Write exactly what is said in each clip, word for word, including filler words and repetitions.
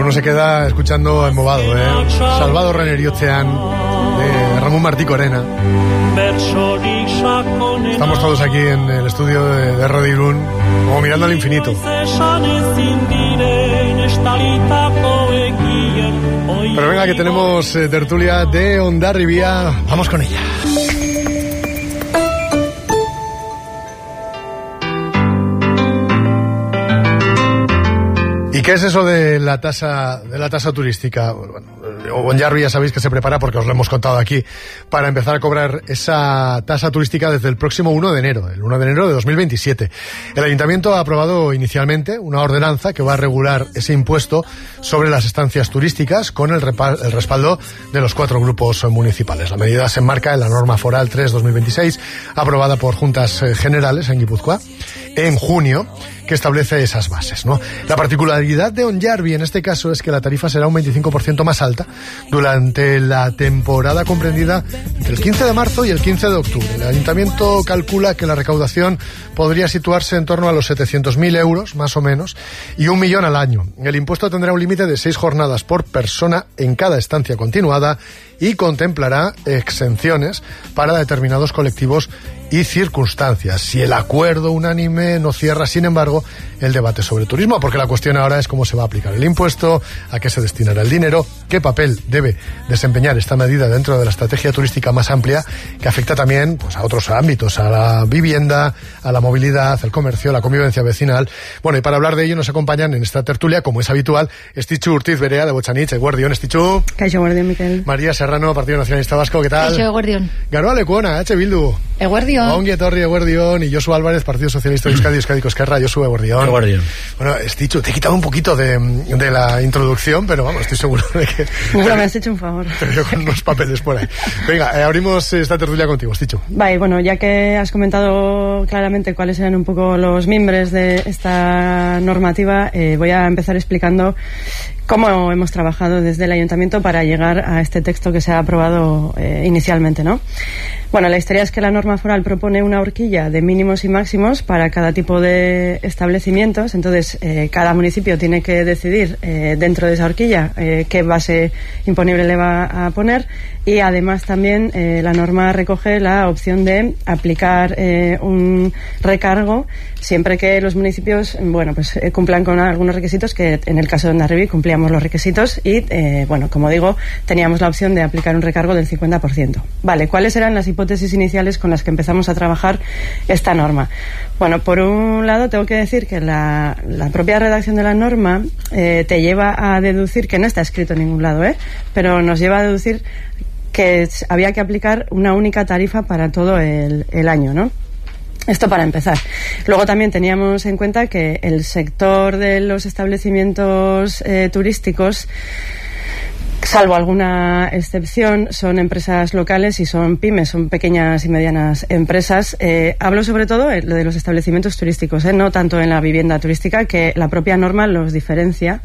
uno se queda escuchando embobado, ¿eh? Salvador Reneriotzean, de Ramón Martí Corena. Estamos todos aquí en el estudio de, de Radio Irún, como mirando al infinito. Pero venga, que tenemos eh, tertulia de Hondarribia. Vamos con ella. ¿Y qué es eso de la tasa de la tasa turística? Bueno, Hondarribia ya sabéis que se prepara, porque os lo hemos contado aquí, para empezar a cobrar esa tasa turística desde el próximo uno de enero, el uno de enero de dos mil veintisiete. El Ayuntamiento ha aprobado inicialmente una ordenanza que va a regular ese impuesto sobre las estancias turísticas con el, el respaldo de los cuatro grupos municipales. La medida se enmarca en la norma foral tres barra dos mil veintiséis, aprobada por Juntas Generales en Guipúzcoa en junio, que establece esas bases, ¿no? La particularidad de Hondarribia en este caso es que la tarifa será un veinticinco por ciento más alta durante la temporada comprendida entre el quince de marzo y el quince de octubre. El Ayuntamiento calcula que la recaudación podría situarse en torno a los setecientos mil euros, más o menos, y un millón al año. El impuesto tendrá un límite de seis jornadas por persona en cada estancia continuada y contemplará exenciones para determinados colectivos y circunstancias. Si el acuerdo unánime no cierra, sin embargo, el debate sobre turismo, porque la cuestión ahora es cómo se va a aplicar el impuesto, a qué se destinará el dinero, qué papel debe desempeñar esta medida dentro de la estrategia turística más amplia, que afecta también pues, a otros ámbitos, a la vivienda, a la movilidad, al comercio, a la convivencia vecinal. Bueno, y para hablar de ello nos acompañan en esta tertulia, como es habitual, Estitxu Urtiz Berea, de Botxanitz. Eguerdión, Estitxu. Kaixo, eguerdión, Miquel. María Serrano, Partido Nacionalista Vasco, ¿qué tal? Kaixo, eguerdión. Garoa Lekuona, H. Bildu. Eguerdión. Ongi etorri, eguerdión. Y Josu Álvarez, Partido Socialista de Euskadi, Euskadi Esquerra. Josu, eguerdión. Eguerdión. Bueno, Estitxu, te he quitado un poquito de, de la introducción, pero vamos, estoy seguro de que... Bueno, me has hecho un favor. Te veo con unos papeles por ahí. Venga, eh, abrimos esta tertulia contigo, Estitxu. Vale, bueno, ya que has comentado claramente cuáles eran un poco los miembros de esta normativa, eh, voy a empezar explicando cómo hemos trabajado desde el Ayuntamiento para llegar a este texto que se ha aprobado eh, inicialmente, ¿no? Bueno, la historia es que la norma foral propone una horquilla de mínimos y máximos para cada tipo de establecimientos. Entonces, eh, cada municipio tiene que decidir eh, dentro de esa horquilla eh, qué base imponible le va a poner, y además también eh, la norma recoge la opción de aplicar eh, un recargo siempre que los municipios, bueno, pues eh, cumplan con algunos requisitos, que en el caso de Hondarribia cumplíamos los requisitos y, eh, bueno, como digo, teníamos la opción de aplicar un recargo del cincuenta por ciento. Vale, ¿cuáles eran las hipótesis iniciales con las que empezamos a trabajar esta norma? Bueno, por un lado tengo que decir que la, la propia redacción de la norma eh, te lleva a deducir, que no está escrito en ningún lado, ¿eh? pero nos lleva a deducir que había que aplicar una única tarifa para todo el, el año, ¿no? Esto para empezar. Luego también teníamos en cuenta que el sector de los establecimientos eh, turísticos, salvo alguna excepción, son empresas locales y son pymes, son pequeñas y medianas empresas. Eh, hablo sobre todo de los establecimientos turísticos, eh, no tanto en la vivienda turística, que la propia norma los diferencia.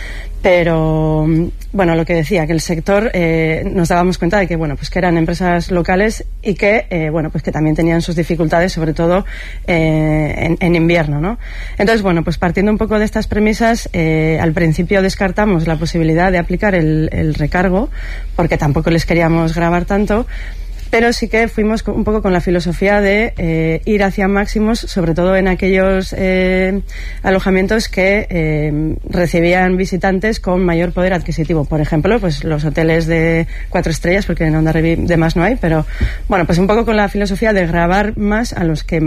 Pero, bueno, lo que decía, que el sector eh, nos dábamos cuenta de que, bueno, pues que eran empresas locales y que, eh, bueno, pues que también tenían sus dificultades, sobre todo eh, en, en invierno, ¿no? Entonces, bueno, pues partiendo un poco de estas premisas, eh, al principio descartamos la posibilidad de aplicar el, el recargo, porque tampoco les queríamos gravar tanto. Pero sí que fuimos un poco con la filosofía de eh, ir hacia máximos, sobre todo en aquellos eh, alojamientos que eh, recibían visitantes con mayor poder adquisitivo. Por ejemplo, pues los hoteles de cuatro estrellas, porque en Hondarribia de más no hay, pero bueno, pues un poco con la filosofía de gravar más a los que